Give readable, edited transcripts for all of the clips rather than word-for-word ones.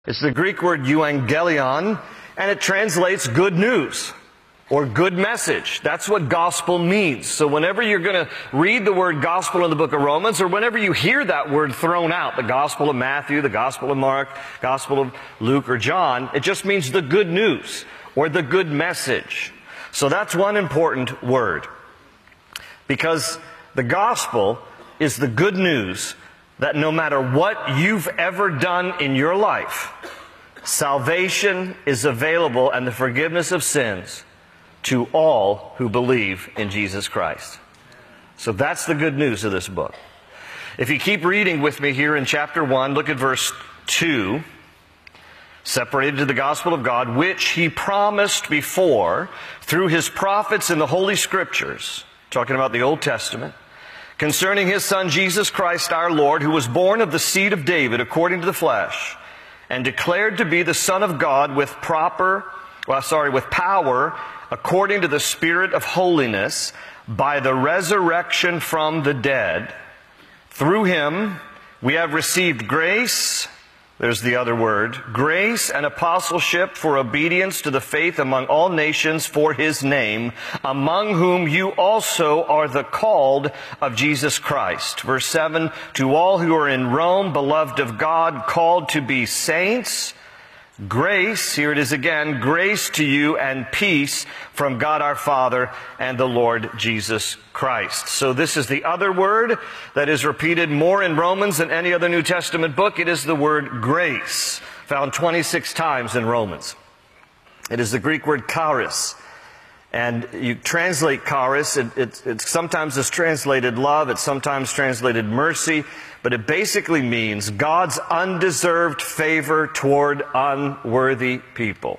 It's the Greek word euangelion, and it translates good news or good message. That's what gospel means. So whenever you're going to read the word gospel in the book of Romans, or whenever you hear that word thrown out, the gospel of Matthew, the gospel of Mark, gospel of Luke or John, it just means the good news or the good message. So that's one important word. Because the gospel is the good news that no matter what you've ever done in your life, salvation is available and the forgiveness of sins to all who believe in Jesus Christ. So that's the good news of this book. If you keep reading with me here in chapter 1, look at verse 2. Separated to the gospel of God, which He promised before through His prophets in the Holy Scriptures, talking about the Old Testament, concerning His Son Jesus Christ our Lord, who was born of the seed of David according to the flesh, and declared to be the Son of God with power according to the Spirit of holiness, by the resurrection from the dead. Through Him we have received grace, there's the other word, grace and apostleship for obedience to the faith among all nations for His name, among whom you also are the called of Jesus Christ. Verse 7, to all who are in Rome, beloved of God, called to be saints, grace, here it is again, grace to you and peace from God our Father and the Lord Jesus Christ. So this is the other word that is repeated more in Romans than any other New Testament book. It is the word grace, found 26 times in Romans. It is the Greek word charis. And you translate charis, it sometimes is translated love, it's sometimes translated mercy, but it basically means God's undeserved favor toward unworthy people.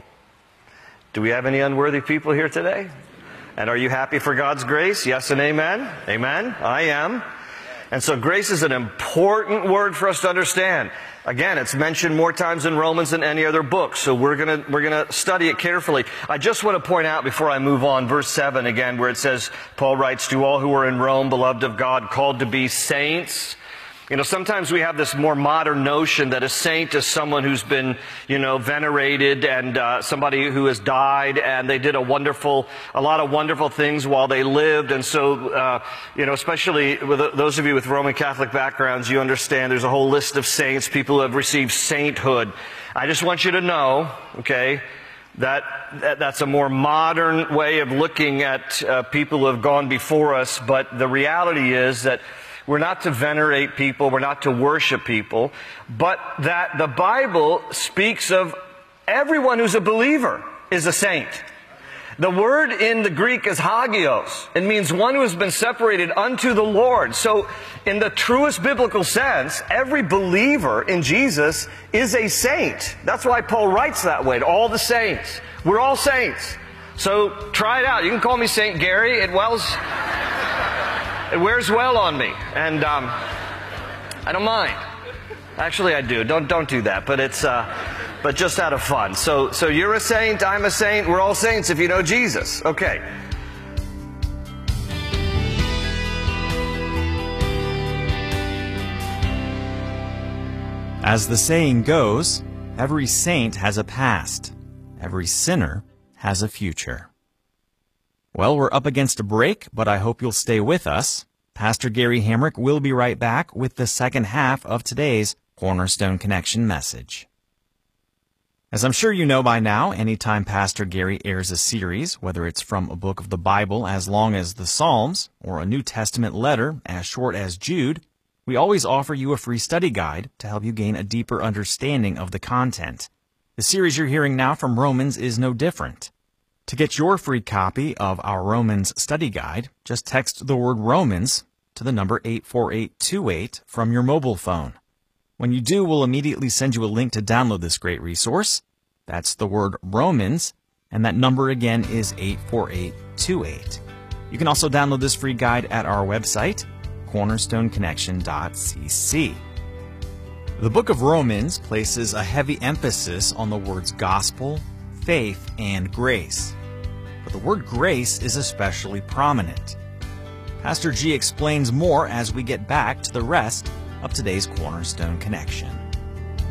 Do we have any unworthy people here today? And are you happy for God's grace? Yes and amen? Amen? I am. And so grace is an important word for us to understand. Again, it's mentioned more times in Romans than any other book, so we're gonna study it carefully. I just want to point out before I move on, verse 7 again, where it says, Paul writes, to all who are in Rome, beloved of God, called to be saints. You know, sometimes we have this more modern notion that a saint is someone who's been, venerated and somebody who has died and they did a lot of wonderful things while they lived. And so, especially with those of you with Roman Catholic backgrounds, you understand there's a whole list of saints, people who have received sainthood. I just want you to know, okay, that's a more modern way of looking at people who have gone before us. But the reality is that we're not to venerate people, we're not to worship people, but that the Bible speaks of everyone who's a believer is a saint. The word in the Greek is hagios. It means one who has been separated unto the Lord. So in the truest biblical sense, every believer in Jesus is a saint. That's why Paul writes that way to all the saints. We're all saints. So try it out. You can call me Saint Gary. It wears well on me, and I don't mind. Actually, I do. Don't do that. But it's but just out of fun. So you're a saint. I'm a saint. We're all saints if you know Jesus. Okay. As the saying goes, every saint has a past. Every sinner has a future. Well, we're up against a break, but I hope you'll stay with us. Pastor Gary Hamrick will be right back with the second half of today's Cornerstone Connection message. As I'm sure you know by now, anytime Pastor Gary airs a series, whether it's from a book of the Bible as long as the Psalms, or a New Testament letter as short as Jude, we always offer you a free study guide to help you gain a deeper understanding of the content. The series you're hearing now from Romans is no different. To get your free copy of our Romans study guide, just text the word Romans to the number 84828 from your mobile phone. When you do, we'll immediately send you a link to download this great resource. That's the word Romans, and that number again is 84828. You can also download this free guide at our website, cornerstoneconnection.cc. The book of Romans places a heavy emphasis on the words gospel, faith, and grace. But the word grace is especially prominent. Pastor G explains more as we get back to the rest of today's Cornerstone Connection.